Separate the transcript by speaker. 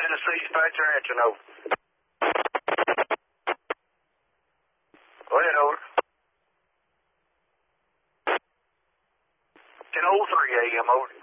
Speaker 1: Tennessee Dispatcher Answer, over. Go ahead, over. 10:03 a.m., over.